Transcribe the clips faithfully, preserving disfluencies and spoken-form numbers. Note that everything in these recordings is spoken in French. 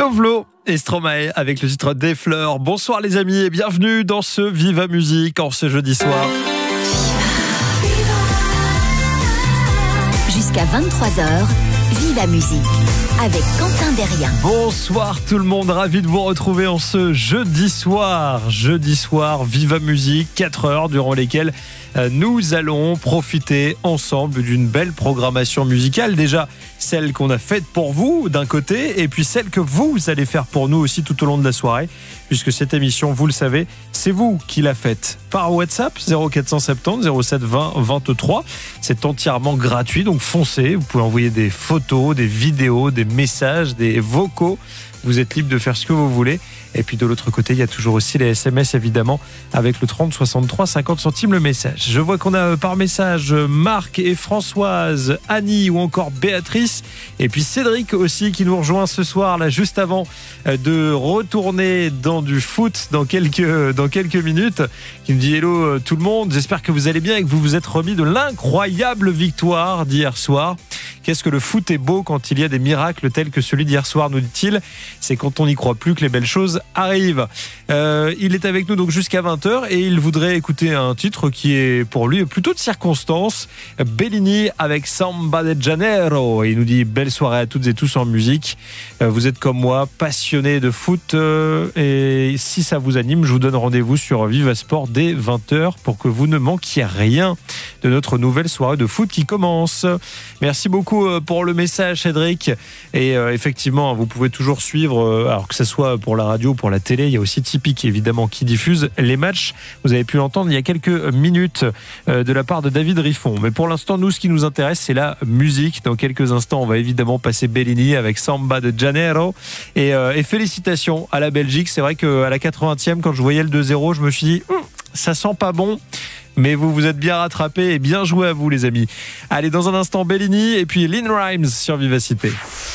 Tovlo et Stromae avec le titre Des Fleurs. Bonsoir les amis et bienvenue dans ce Viva Musique en ce jeudi soir. Jusqu'à vingt-trois heures, Viva Musique avec Quentin Derrien. Bonsoir tout le monde, ravi de vous retrouver en ce jeudi soir. Jeudi soir, Viva Musique, quatre heures durant lesquelles nous allons profiter ensemble d'une belle programmation musicale. Déjà, celle qu'on a faite pour vous d'un côté et puis celle que vous allez faire pour nous aussi tout au long de la soirée. Puisque cette émission, vous le savez, c'est vous qui la faites par WhatsApp zéro quatre cent soixante-dix zéro sept vingt vingt-trois. C'est entièrement gratuit, donc foncez. Vous pouvez envoyer des photos, des vidéos, des messages, des vocaux. Vous êtes libre de faire ce que vous voulez. Et puis de l'autre côté, il y a toujours aussi les S M S évidemment avec le trente soixante-trois cinquante centimes le message. Je vois qu'on a par message Marc et Françoise, Annie ou encore Béatrice. Et puis Cédric aussi qui nous rejoint ce soir là juste avant de retourner dans du foot dans quelques, dans quelques minutes. Qui me dit hello tout le monde. J'espère que vous allez bien et que vous vous êtes remis de l'incroyable victoire d'hier soir. Qu'est-ce que le foot est beau quand il y a des miracles tels que celui d'hier soir, nous dit-il. C'est quand on n'y croit plus que les belles choses arrivent. Euh, il est avec nous donc jusqu'à vingt heures et il voudrait écouter un titre qui est pour lui plutôt de circonstance. Bellini avec Samba de Janeiro. Et il nous dit belle soirée à toutes et tous en musique. Euh, vous êtes comme moi, passionnés de foot. Euh, et si ça vous anime, je vous donne rendez-vous sur Viva Sport dès vingt heures pour que vous ne manquiez rien de notre nouvelle soirée de foot qui commence. Merci beaucoup pour le message Cédric et euh, effectivement vous pouvez toujours suivre euh, alors que ce soit pour la radio ou pour la télé, il y a aussi Tipeee évidemment qui diffuse les matchs, vous avez pu l'entendre il y a quelques minutes euh, de la part de David Riffon, mais pour l'instant nous ce qui nous intéresse c'est la musique. Dans quelques instants on va évidemment passer Bellini avec Samba de Janeiro et, euh, et félicitations à la Belgique. C'est vrai qu'à la quatre-vingtième quand je voyais le deux zéro je me suis dit hm, ça sent pas bon. Mais vous vous êtes bien rattrapés et bien joué à vous les amis. Allez, dans un instant Bellini et puis Lynn Rhymes sur Vivacité.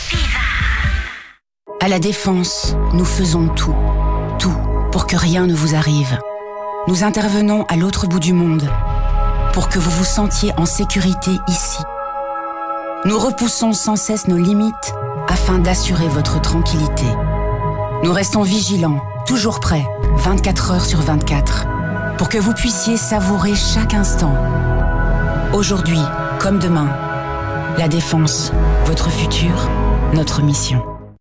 À la Défense, nous faisons tout, tout pour que rien ne vous arrive. Nous intervenons à l'autre bout du monde pour que vous vous sentiez en sécurité ici. Nous repoussons sans cesse nos limites afin d'assurer votre tranquillité. Nous restons vigilants, toujours prêts, vingt-quatre heures sur vingt-quatre. Pour que vous puissiez savourer chaque instant. Aujourd'hui, comme demain, la Défense, votre futur, notre mission.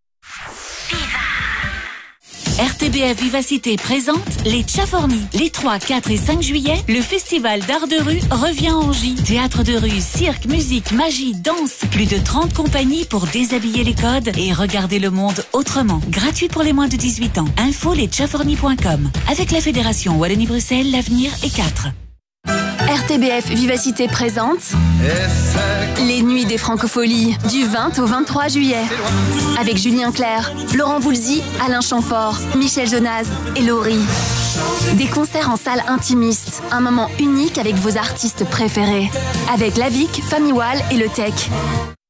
R T B F Vivacité présente les Tchafornis. Les trois, quatre et cinq juillet, le festival d'art de rue revient en J. Théâtre de rue, cirque, musique, magie, danse. Plus de trente compagnies pour déshabiller les codes et regarder le monde autrement. Gratuit pour les moins de dix-huit ans. Info les tchafornis point com. Avec la Fédération Wallonie-Bruxelles, l'avenir est quatre. R T B F Vivacité présente les Nuits des Francopholies du vingt au vingt-trois juillet avec Julien Clerc, Laurent Voulzy, Alain Chamfort, Michel Jonas et Laurie. Des concerts en salle intimiste, un moment unique avec vos artistes préférés avec Lavic, Family Wall et Le Tech.